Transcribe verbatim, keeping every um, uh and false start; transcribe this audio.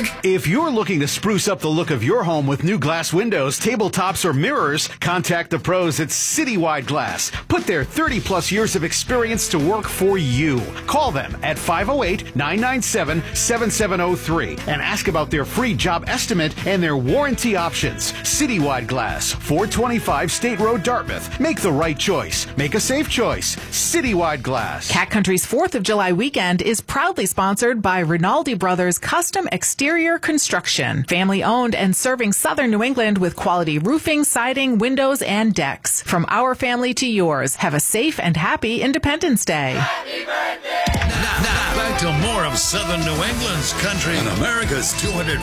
If you're looking to spruce up the look of your home with new glass windows, tabletops, or mirrors, contact the pros at Citywide Glass. Put their thirty plus years of experience to work for you. Call them at five oh eight, nine nine seven, seven seven oh three and ask about their free job estimate and their warranty options. Citywide Glass, four twenty-five State Road, Dartmouth. Make the right choice. Make a safe choice. Citywide Glass. Cat Country's fourth of July weekend is proudly sponsored by Rinaldi Brothers Custom Exterior Construction. Family owned and serving southern New England with quality roofing, siding, windows, and decks. From our family to yours, have a safe and happy Independence Day. Happy birthday! Now, now, back to more of Southern New England's country and America's two hundred